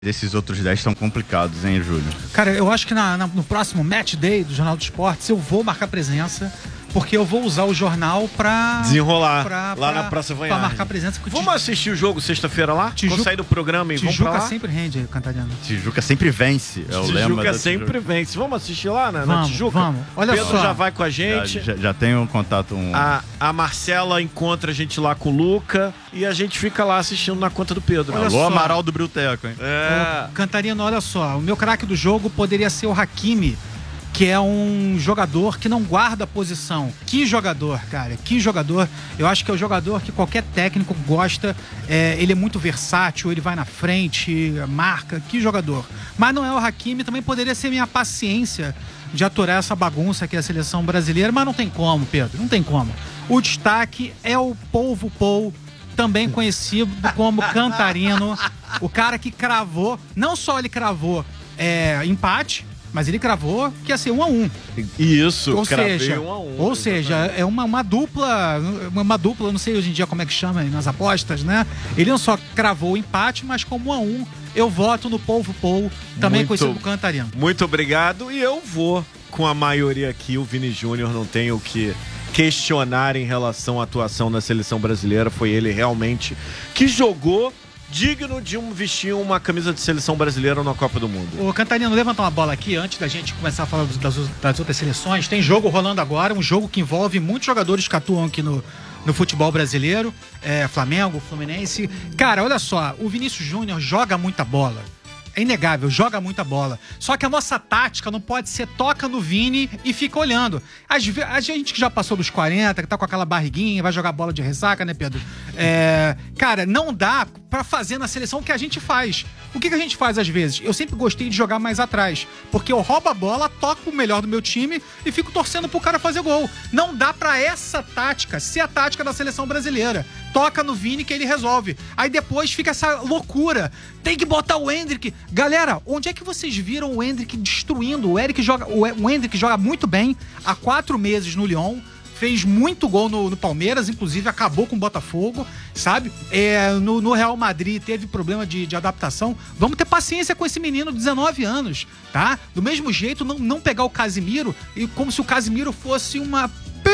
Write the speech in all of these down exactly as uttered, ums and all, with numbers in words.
Esses outros dez estão complicados, hein, Júlio? Cara, eu acho que na, na, no próximo Match Day do Jornal do Esportes eu vou marcar presença, porque eu vou usar o jornal pra... Desenrolar pra, lá pra, na Praça Vanhagem. Pra marcar presença. Vamos assistir o jogo sexta-feira lá? Tijuca, vamos sair do programa e vamos pra lá? Tijuca sempre rende, Cantarina. Tijuca sempre vence, é o Tijuca lema da sempre Tijuca. vence. Vamos assistir lá, né? Vamos, na Tijuca? vamos. Olha Pedro só. já vai com a gente. Já, já, já tenho um contato... Um... A, a Marcela encontra a gente lá com o Luca e a gente fica lá assistindo na conta do Pedro. Olha Alô, só. Amaral do Brilteco, hein? É. Ô, Cantarina, olha só, o meu craque do jogo poderia ser o Hakimi, que é um jogador que não guarda posição. Que jogador, cara, que jogador. Eu acho que é o jogador que qualquer técnico gosta. É, ele é muito versátil, ele vai na frente, marca. Que jogador. Mas não é o Hakimi, também poderia ser minha paciência de aturar essa bagunça que é a seleção brasileira, mas não tem como, Pedro, não tem como. O destaque é o Polvo Pou, também conhecido como Cantarino, o cara que cravou, não só ele cravou é, empate, mas ele cravou que ia ser um a um. Isso, ou cravei seja, um a um, ou exatamente. seja, é uma, uma dupla, uma dupla, não sei hoje em dia como é que chama nas apostas, né? Ele não só cravou o empate, mas como um a um. Eu voto no Polvo Pou, também Muito- conhecido como Cantarino. Muito obrigado. E eu vou com a maioria aqui. O Vini Júnior não tem o que questionar em relação à atuação na seleção brasileira. Foi ele realmente que jogou digno de um vestir uma camisa de seleção brasileira na Copa do Mundo. Ô, Cantarino, levanta uma bola aqui antes da gente começar a falar dos- das, das outras seleções. Tem jogo rolando agora, um jogo que envolve muitos jogadores que atuam aqui no, no futebol brasileiro. É, Flamengo, Fluminense. Cara, olha só, o Vinícius Júnior joga muita bola. É inegável, joga muita bola. Só que a nossa tática não pode ser toca no Vini e fica olhando. Às ve- a gente que já passou dos quarenta, que tá com aquela barriguinha, vai jogar bola de ressaca, né, Pedro? É, cara, não dá pra fazer na seleção o que a gente faz. O que, que a gente faz às vezes? Eu sempre gostei de jogar mais atrás, porque eu roubo a bola, toco o melhor do meu time e fico torcendo pro cara fazer gol. Não dá pra essa tática ser a tática da seleção brasileira. Toca no Vini que ele resolve. Aí depois fica essa loucura. Tem que botar o Endrick. Galera, onde é que vocês viram o Endrick destruindo? O Eric joga, o o Endrick joga muito bem há quatro meses no Lyon. Fez muito gol no, no Palmeiras, inclusive acabou com o Botafogo, sabe? É, no, no Real Madrid teve problema de, de adaptação. Vamos ter paciência com esse menino de dezenove anos, tá? Do mesmo jeito, não, não pegar o Casimiro e como se o Casimiro fosse uma...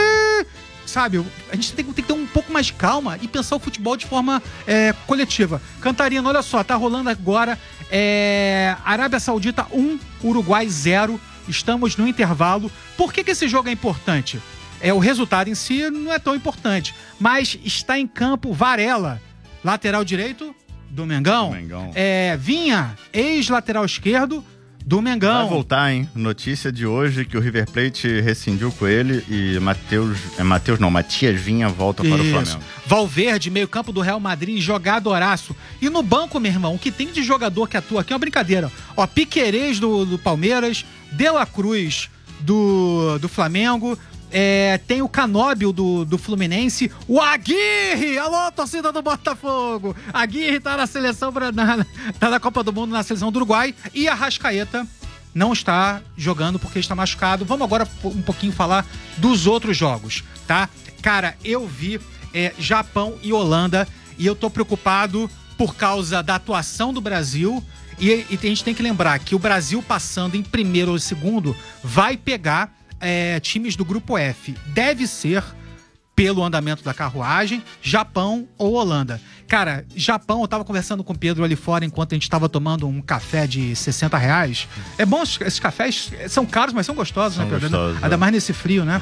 Sabe, a gente tem, tem que ter um pouco mais de calma e pensar o futebol de forma é, coletiva. Cantarino, olha só, tá rolando agora é, Arábia Saudita um, Uruguai zero. Estamos no intervalo. Por que que esse jogo é importante? É, o resultado em si não é tão importante, mas está em campo Varela, lateral direito do Mengão. Do Mengão. É, Vinha, ex-lateral esquerdo do Mengão. Vai voltar, hein? Notícia de hoje que o River Plate rescindiu com ele e Matheus... É Matheus não, Matias Vinha volta para o Isso. Flamengo. Valverde, meio campo do Real Madrid, jogadoraço. E no banco, meu irmão, o que tem de jogador que atua aqui é uma brincadeira. Ó, Piquerez do, do Palmeiras, De La Cruz do, do Flamengo, é, tem o Canóbio do, do Fluminense, o Aguirre, alô, torcida do Botafogo. Aguirre tá na seleção, bra- na, tá na Copa do Mundo na seleção do Uruguai. E a Arrascaeta não está jogando porque está machucado. Vamos agora um pouquinho falar dos outros jogos, tá? Cara, eu vi é, Japão e Holanda e eu tô preocupado por causa da atuação do Brasil. E, e a gente tem que lembrar que o Brasil passando em primeiro ou segundo vai pegar é, times do grupo F. Deve ser, pelo andamento da carruagem, Japão ou Holanda. Cara, Japão, eu tava conversando com o Pedro ali fora enquanto a gente tava tomando um café de sessenta reais. É bom, esses, esses cafés são caros, mas são gostosos, São né, Pedro? gostosos, Ainda é. mais nesse frio, né?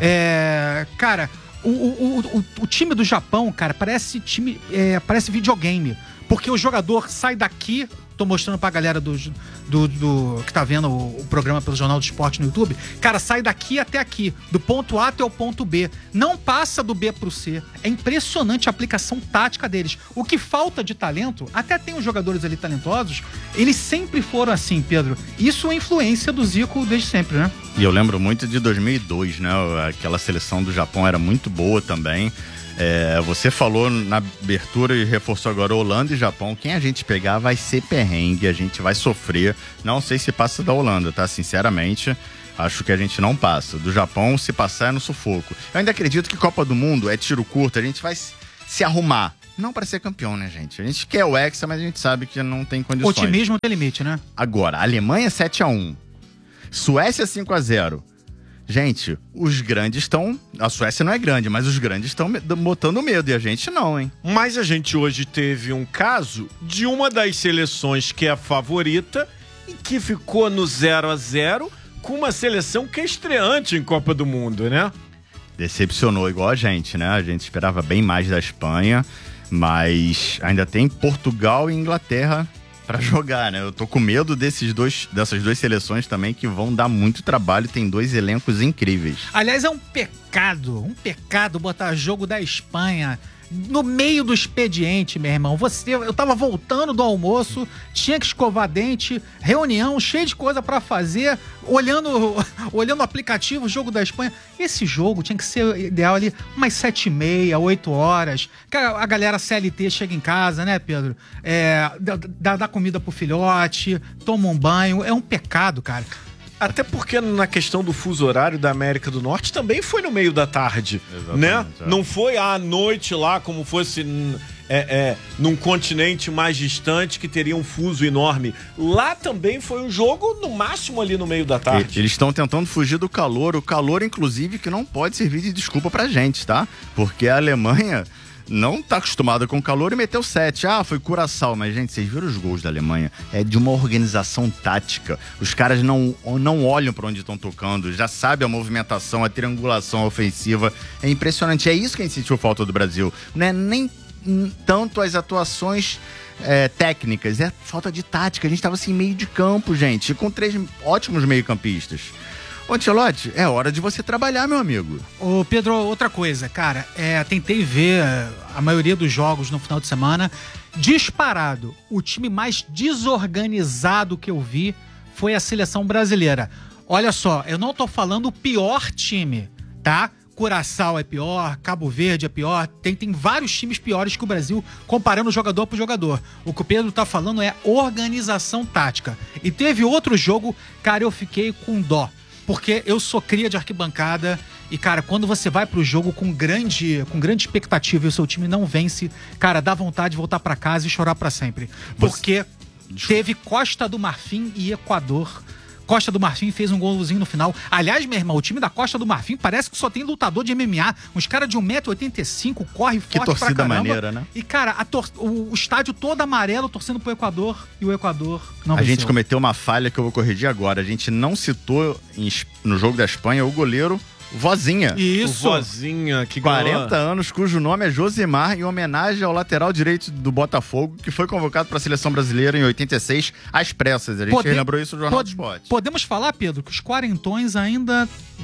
É, cara, o, o, o, o time do Japão, cara, parece time, é, parece videogame. Porque o jogador sai daqui, tô mostrando pra galera do, do, do que tá vendo o, o programa pelo Jornal do Esporte no YouTube, cara, sai daqui até aqui, do ponto A até o ponto B. Não passa do B pro C. É impressionante a aplicação tática deles. O que falta de talento, até tem os jogadores ali talentosos, eles sempre foram assim, Pedro. Isso é influência do Zico desde sempre, né? E eu lembro muito de dois mil e dois, né? Aquela seleção do Japão era muito boa também. É, você falou na abertura e reforçou agora Holanda e Japão. Quem a gente pegar vai ser perrengue, a gente vai sofrer. Não sei se passa da Holanda, tá? Sinceramente, acho que a gente não passa. Do Japão, se passar, é no sufoco. Eu ainda acredito que Copa do Mundo é tiro curto, a gente vai se arrumar. não para ser campeão, né, gente? A gente quer o Hexa, mas a gente sabe que não tem condições. Otimismo tem limite, né? Agora, Alemanha sete a um, Suécia cinco a zero. Gente, os grandes estão... A Suécia não é grande, mas os grandes estão botando medo e a gente não, hein? Mas a gente hoje teve um caso de uma das seleções que é a favorita e que ficou no zero a zero com uma seleção que é estreante em Copa do Mundo, né? Decepcionou igual a gente, né? A gente esperava bem mais da Espanha, mas ainda tem Portugal e Inglaterra pra jogar, né? Eu tô com medo desses dois, dessas duas seleções também que vão dar muito trabalho, tem dois elencos incríveis. Aliás, é um pecado, um pecado botar jogo da Espanha no meio do expediente, meu irmão. Você, eu tava voltando do almoço, tinha que escovar dente, reunião, cheio de coisa pra fazer, olhando, olhando o aplicativo, o jogo da Espanha. Esse jogo tinha que ser ideal ali umas sete e meia, oito horas. A galera C L T chega em casa, né, Pedro? É, dá, dá comida pro filhote, toma um banho. É um pecado, cara. Até porque na questão do fuso horário da América do Norte também foi no meio da tarde, né? É. Não foi à noite lá como fosse é, é, num continente mais distante que teria um fuso enorme. Lá também foi um jogo no máximo ali no meio da tarde. Eles estão tentando fugir do calor, o calor inclusive que não pode servir de desculpa pra gente, tá? Porque a Alemanha não tá acostumada com calor e meteu sete. Ah, foi Curaçao. Mas, gente, vocês viram os gols da Alemanha? É de uma organização tática. Os caras não, não olham pra onde estão tocando, já sabem a movimentação, a triangulação ofensiva. É impressionante. É isso que a gente sentiu falta do Brasil. Não é nem tanto as atuações é, técnicas, é falta de tática. A gente tava assim, meio de campo, gente, com três ótimos meio-campistas. Ô, Ancelotti, é hora de você trabalhar, meu amigo. Ô, Pedro, outra coisa, cara, é, tentei ver a maioria dos jogos no final de semana. Disparado, o time mais desorganizado que eu vi foi a seleção brasileira. Olha só, eu não tô falando o pior time, tá? Curaçao é pior, Cabo Verde é pior, tem, tem vários times piores que o Brasil, comparando jogador por jogador. O que o Pedro tá falando é organização tática. E teve outro jogo, cara, eu fiquei com dó. Porque eu sou cria de arquibancada e, cara, quando você vai pro jogo com grande, com grande expectativa e o seu time não vence, cara, dá vontade de voltar pra casa e chorar pra sempre. Porque você... teve Costa do Marfim e Equador. Costa do Marfim fez um golzinho no final. Aliás, meu irmão, o time da Costa do Marfim parece que só tem lutador de M M A. Uns caras de um metro e oitenta e cinco, corre forte pra caramba. Que torcida maneira, né? E, cara, a tor- o, o estádio todo amarelo torcendo pro Equador e o Equador não A venceu. gente cometeu uma falha que eu vou corrigir agora. A gente não citou em, no jogo da Espanha o goleiro Vozinha. Isso. O Vozinha, que quarenta ganhou... anos, cujo nome é Josimar, em homenagem ao lateral direito do Botafogo, que foi convocado para a seleção brasileira em oitenta e seis, às pressas. A gente Pode... lembrou isso no Jornal Pod... do Esporte. Podemos falar, Pedro, que os quarentões ainda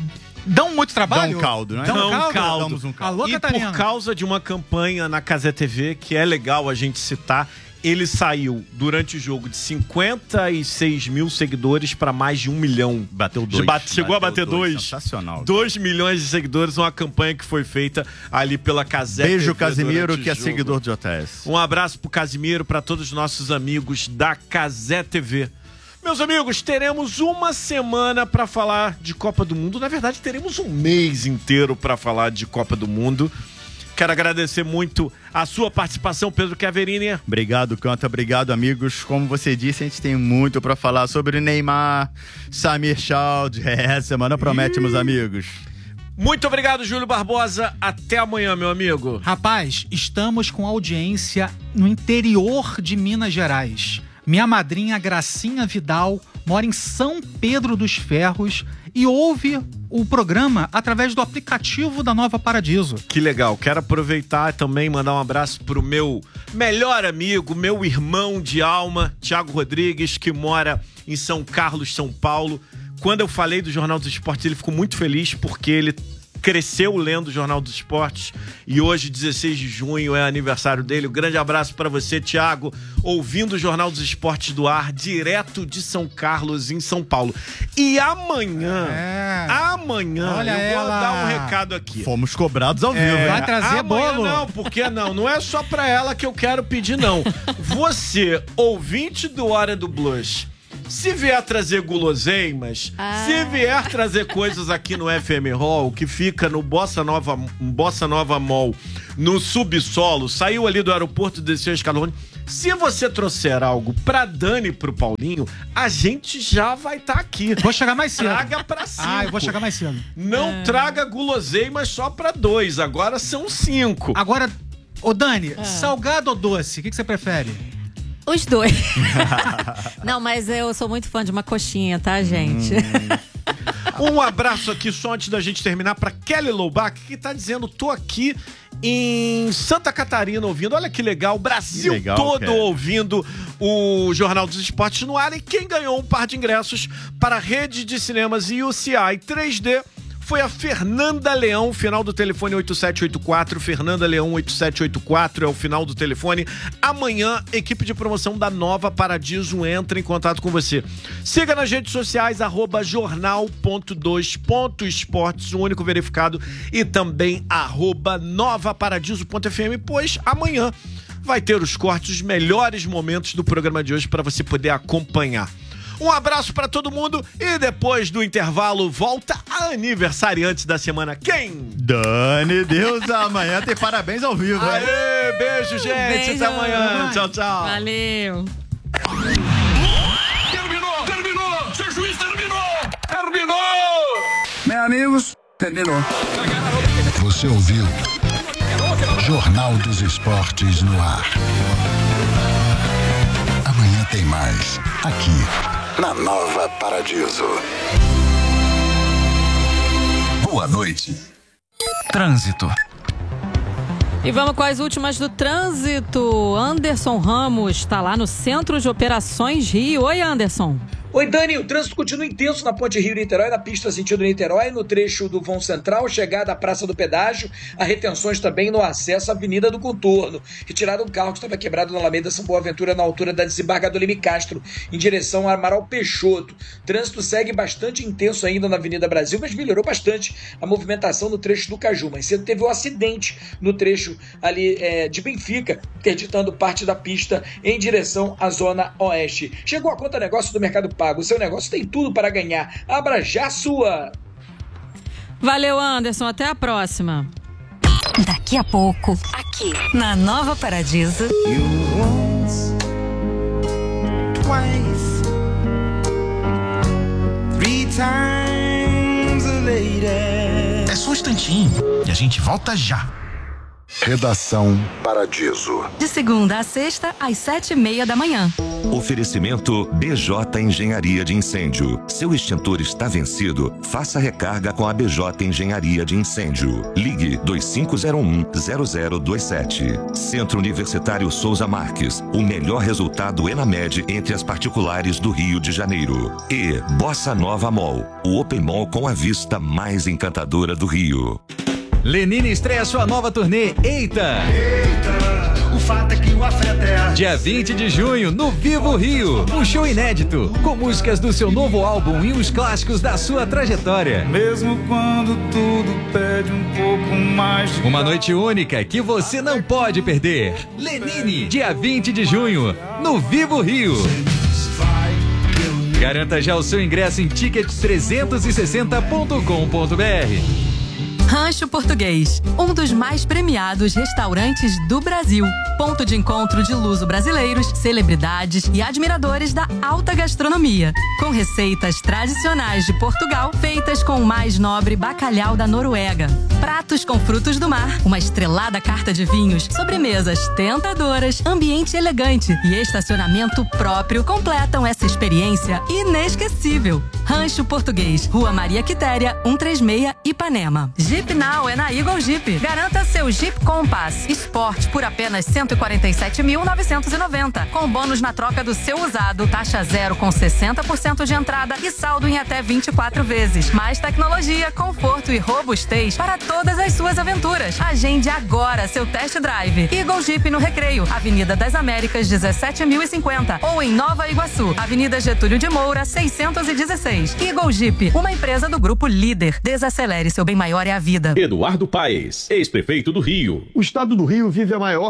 dão muito trabalho? Dão um caldo, né? Dão Dão um caldo? caldo. Damos um caldo. Alô, E Catarina. por causa de uma campanha na Cazé T V, que é legal a gente citar, ele saiu durante o jogo de cinquenta e seis mil seguidores para mais de um milhão. Bateu dois. Bate, chegou Bateu a bater dois. dois. Sensacional. Dois milhões de seguidores, uma campanha que foi feita ali pela Cazé T V. Beijo, Casimiro, durante que é o jogo. seguidor do J S. Um abraço pro Casimiro, para todos os nossos amigos da Cazé T V. Meus amigos, teremos uma semana para falar de Copa do Mundo. Na verdade, teremos um mês inteiro para falar de Copa do Mundo. Quero agradecer muito a sua participação, Pedro Chiaverini. Obrigado, Canta. Obrigado, amigos. Como você disse, a gente tem muito pra falar sobre Neymar, Samir Chald. É, semana promete, meus amigos. Muito obrigado, Júlio Barbosa. Até amanhã, meu amigo. Rapaz, estamos com audiência no interior de Minas Gerais. Minha madrinha Gracinha Vidal mora em São Pedro dos Ferros e ouve o programa através do aplicativo da Nova Paradiso. Que legal. Quero aproveitar também e mandar um abraço pro meu melhor amigo, meu irmão de alma, Thiago Rodrigues, que mora em São Carlos, São Paulo. Quando eu falei do Jornal dos Esportes, ele ficou muito feliz porque ele cresceu lendo o Jornal dos Esportes e hoje, dezesseis de junho, é aniversário dele. Um grande abraço para você, Thiago, ouvindo o Jornal dos Esportes do ar, direto de São Carlos, em São Paulo. E amanhã, É. amanhã, Olha eu vou ela. dar um recado aqui. Fomos cobrados ao vivo, hein? Vai trazer amanhã bolo? Não, porque não, não é só pra ela que eu quero pedir, não. Você, ouvinte do Hora do Blues, Se vier trazer guloseimas, ah. se vier trazer coisas aqui no F M Hall, que fica no Bossa Nova, Bossa Nova Mall, no subsolo, saiu ali do aeroporto, desceu a Escalone. Se você trouxer algo pra Dani e pro Paulinho, a gente já vai estar tá aqui. Vou chegar mais cedo. Traga pra cinco. Ah, eu vou chegar mais cedo. Não é. traga guloseimas só pra dois, agora são cinco. Agora, ô Dani, é. salgado ou doce? O que, que você prefere? Os dois. Não, mas eu sou muito fã de uma coxinha, tá, gente? Hum. Um abraço aqui só antes da gente terminar pra Kelly Loubach, que tá dizendo, tô aqui em Santa Catarina ouvindo. Olha que legal, o Brasil legal, todo cara. ouvindo o Jornal dos Esportes no ar. E quem ganhou um par de ingressos para a rede de cinemas U C I três D foi a Fernanda Leão, final do telefone oito sete oito quatro, Fernanda Leão oito sete oito quatro é o final do telefone. Amanhã, equipe de promoção da Nova Paradiso entra em contato com você. Siga nas redes sociais, arroba jornal ponto dois ponto esportes, o único verificado, e também arroba nova paradiso ponto f m, pois amanhã vai ter os cortes, os melhores momentos do programa de hoje para você poder acompanhar. Um abraço pra todo mundo e depois do intervalo volta a aniversariante da semana. Quem? Dani Deus, amanhã tem parabéns ao vivo. Aê, hein? Beijo, gente. Beijo. Até amanhã. Tchau, tchau. Valeu. Terminou, terminou. Seu juiz terminou. Terminou. Meus amigos, terminou. Você ouviu Jornal dos Esportes no ar. Amanhã tem mais, aqui na Nova Paradiso. Boa noite. Trânsito. E vamos com as últimas do trânsito. Anderson Ramos está lá no Centro de Operações Rio. Oi, Anderson. Oi, Dani, o trânsito continua intenso na ponte Rio-Niterói, na pista sentido Niterói, no trecho do vão central, chegada à Praça do Pedágio, há retenções também no acesso à Avenida do Contorno. Retirado um carro que estava quebrado na Alameda São Boaventura, na altura da desembargadora Leme Castro, em direção a Amaral Peixoto. O trânsito segue bastante intenso ainda na Avenida Brasil, mas melhorou bastante a movimentação no trecho do Caju. Mas cedo teve um acidente no trecho ali é, de Benfica, interditando parte da pista em direção à Zona Oeste. Chegou a conta negócio do Mercado Pago. O seu negócio tem tudo para ganhar. Abra já a sua. Valeu, Anderson. Até a próxima. Daqui a pouco, aqui na Nova Paradiso. You once, twice, three times a lady. É só um instantinho e a gente volta já. Redação Paradiso. De segunda a sexta, às sete e meia da manhã. Oferecimento B J Engenharia de Incêndio. Seu extintor está vencido? Faça recarga com a B J Engenharia de Incêndio. Ligue dois cinco zero um, zero zero dois sete. Centro Universitário Souza Marques. O melhor resultado ENAMED entre as particulares do Rio de Janeiro. E Bossa Nova Mall. O Open Mall com a vista mais encantadora do Rio. Lenine estreia sua nova turnê Eita! Eita! O fato é que o afeto é a... Dia vinte de junho, no Vivo Rio. Um show inédito, com músicas do seu novo álbum e os clássicos da sua trajetória. Mesmo quando tudo pede um pouco mais de... Uma noite única que você não pode perder. Lenine, dia vinte de junho, no Vivo Rio. Garanta já o seu ingresso em tickets trezentos e sessenta ponto com ponto b r. Rancho Português, um dos mais premiados restaurantes do Brasil. Ponto de encontro de luso-brasileiros, celebridades e admiradores da alta gastronomia. Com receitas tradicionais de Portugal, feitas com o mais nobre bacalhau da Noruega. Pratos com frutos do mar, uma estrelada carta de vinhos, sobremesas tentadoras, ambiente elegante e estacionamento próprio completam essa experiência inesquecível. Rancho Português, Rua Maria Quitéria, cento e trinta e seis, Ipanema. Jeep Now é na Eagle Jeep. Garanta seu Jeep Compass Sport por apenas cento e quarenta e sete mil novecentos e noventa, com bônus na troca do seu usado, taxa zero com sessenta por cento de entrada e saldo em até vinte e quatro vezes. Mais tecnologia, conforto e robustez para todas as suas aventuras. Agende agora seu test drive. Eagle Jeep no Recreio, Avenida das Américas, dezessete mil e cinquenta, ou em Nova Iguaçu, Avenida Getúlio de Moura, seiscentos e dezesseis. Eagle Jeep, uma empresa do Grupo Líder. Desacelere, seu bem maior é a vida. Eduardo Paes, ex-prefeito do Rio. O estado do Rio vive a maior crise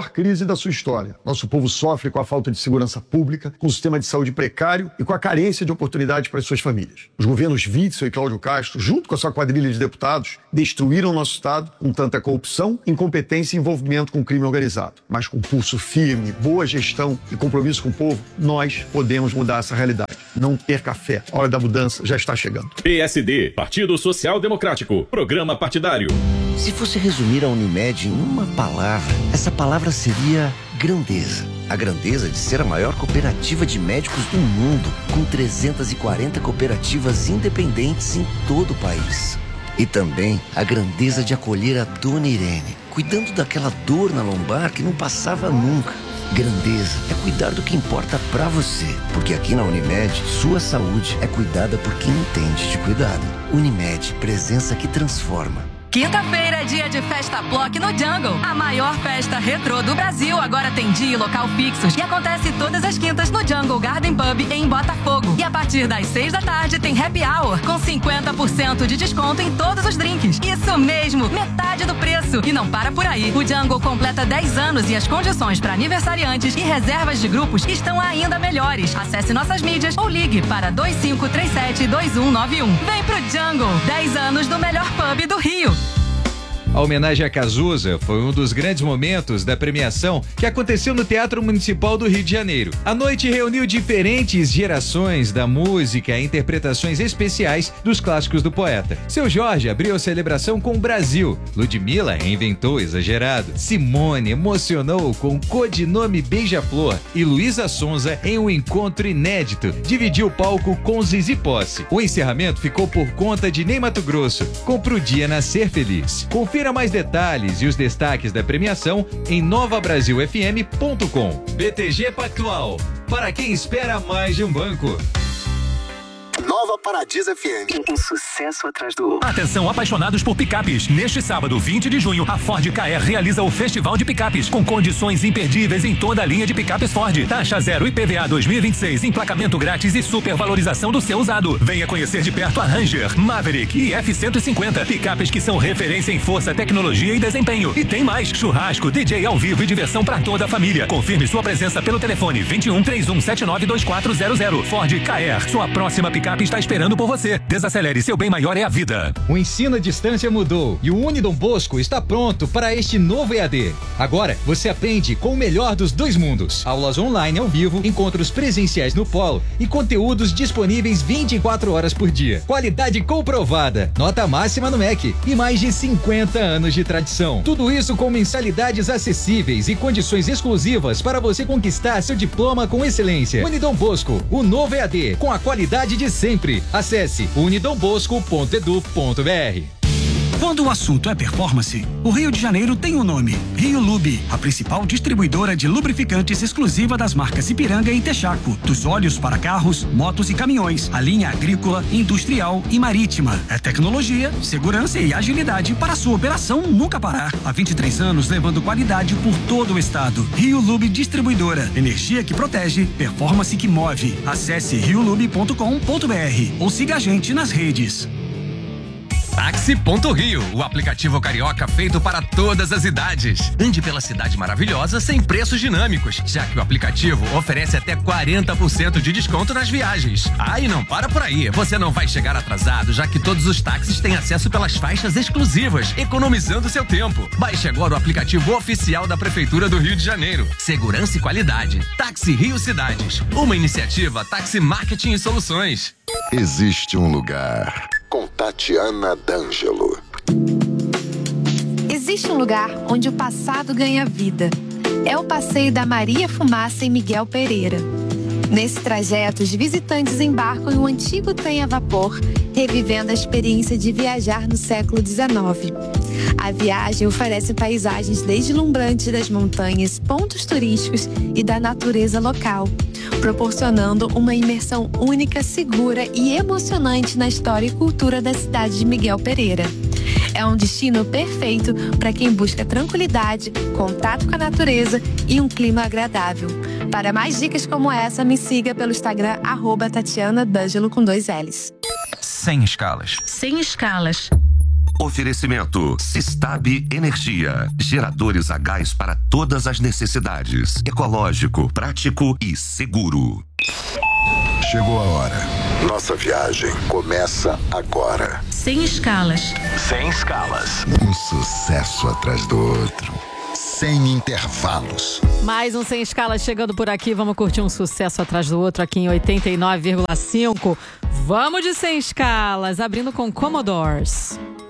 da sua história. Nosso povo sofre com a falta de segurança pública, com o sistema de saúde precário e com a carência de oportunidades para as suas famílias. Os governos Witzel e Cláudio Castro, junto com a sua quadrilha de deputados, destruíram nosso Estado com tanta corrupção, incompetência e envolvimento com crime organizado. Mas com pulso firme, boa gestão e compromisso com o povo, nós podemos mudar essa realidade. Não perca a fé. A hora da mudança já está chegando. P S D, Partido Social Democrático, Programa Partidário. Se fosse resumir a Unimed em uma palavra, essa palavra seria grandeza. A grandeza de ser a maior cooperativa de médicos do mundo, com trezentas e quarenta cooperativas independentes em todo o país. E também a grandeza de acolher a Dona Irene, cuidando daquela dor na lombar que não passava nunca. Grandeza é cuidar do que importa pra você, porque aqui na Unimed, sua saúde é cuidada por quem entende de cuidado. Unimed, presença que transforma. Quinta-feira é dia de Festa Block no Jungle. A maior festa retrô do Brasil agora tem dia e local fixos e acontece todas as quintas no Jungle Garden Pub em Botafogo. E a partir das seis da tarde tem Happy Hour com cinquenta por cento de desconto em todos os drinks. Isso mesmo, metade do preço. E não para por aí. O Jungle completa dez anos e as condições para aniversariantes e reservas de grupos estão ainda melhores. Acesse nossas mídias ou ligue para dois cinco três sete, dois um nove um. Vem pro Jungle, dez anos do melhor pub do Rio. A homenagem a Cazuza foi um dos grandes momentos da premiação que aconteceu no Teatro Municipal do Rio de Janeiro. A noite reuniu diferentes gerações da música e interpretações especiais dos clássicos do poeta. Seu Jorge abriu a celebração com o Brasil. Ludmilla reinventou Exagerado. Simone emocionou com o codinome Beija-Flor. E Luísa Sonza, em um encontro inédito, dividiu o palco com Zizi Posse. O encerramento ficou por conta de Ney Matogrosso, com Pro Dia Nascer Feliz. Confira mais detalhes e os destaques da premiação em nova brasil f m ponto com. B T G Pactual, para quem espera mais de um banco. Nova Paradiso F M. Um sucesso atrás do outro. Atenção, apaixonados por picapes. Neste sábado, vinte de junho, a Ford Ka R realiza o Festival de Picapes, com condições imperdíveis em toda a linha de picapes Ford. Taxa zero I P V A dois mil e vinte e seis, emplacamento grátis e supervalorização do seu usado. Venha conhecer de perto a Ranger, Maverick e F cento e cinquenta. Picapes que são referência em força, tecnologia e desempenho. E tem mais, churrasco, D J ao vivo e diversão para toda a família. Confirme sua presença pelo telefone vinte e um, trinta e um, setenta e nove, vinte e quatro zero zero. Ford Ka R, sua próxima picape está esperando por você. Desacelere, seu bem maior é a vida. O ensino à distância mudou e o Unidom Bosco está pronto para este novo E A D. Agora, você aprende com o melhor dos dois mundos. Aulas online ao vivo, encontros presenciais no polo e conteúdos disponíveis vinte e quatro horas por dia. Qualidade comprovada, nota máxima no M E C e mais de cinquenta anos de tradição. Tudo isso com mensalidades acessíveis e condições exclusivas para você conquistar seu diploma com excelência. Unidom Bosco, o novo E A D, com a qualidade de sempre. Acesse unidom bosco ponto edu ponto b r. Quando o assunto é performance, o Rio de Janeiro tem um nome: Rio Lube, a principal distribuidora de lubrificantes exclusiva das marcas Ipiranga e Texaco. Dos óleos para carros, motos e caminhões, a linha agrícola, industrial e marítima. É tecnologia, segurança e agilidade para a sua operação nunca parar. Há vinte e três anos levando qualidade por todo o estado. Rio Lube Distribuidora. Energia que protege, performance que move. Acesse rio lube ponto com ponto b r ou siga a gente nas redes. Táxi.rio, o aplicativo carioca feito para todas as idades. Ande pela cidade maravilhosa sem preços dinâmicos, já que o aplicativo oferece até quarenta por cento de desconto nas viagens. Ah, e não para por aí, você não vai chegar atrasado, já que todos os táxis têm acesso pelas faixas exclusivas, economizando seu tempo. Baixe agora o aplicativo oficial da Prefeitura do Rio de Janeiro. Segurança e qualidade. Táxi Rio Cidades, uma iniciativa Táxi Marketing e Soluções. Existe um lugar com Tatiana D'Angelo. Existe um lugar onde o passado ganha vida. É o passeio da Maria Fumaça em Miguel Pereira. Nesse trajeto, os visitantes embarcam em um antigo trem a vapor, revivendo a experiência de viajar no século dezenove. A viagem oferece paisagens deslumbrantes das montanhas, pontos turísticos e da natureza local, proporcionando uma imersão única, segura e emocionante na história e cultura da cidade de Miguel Pereira. É um destino perfeito para quem busca tranquilidade, contato com a natureza e um clima agradável. Para mais dicas como essa, me siga pelo Instagram, arroba Tatiana D'Angelo com dois L's. Sem escalas. Sem escalas. Oferecimento Sistab Energia. Geradores a gás para todas as necessidades. Ecológico, prático e seguro. Chegou a hora. Nossa viagem começa agora. Sem escalas. Sem escalas. Um sucesso atrás do outro. Sem intervalos. Mais um Sem Escalas chegando por aqui. Vamos curtir um sucesso atrás do outro aqui em oitenta e nove vírgula cinco. Vamos de Sem Escalas, abrindo com Commodores.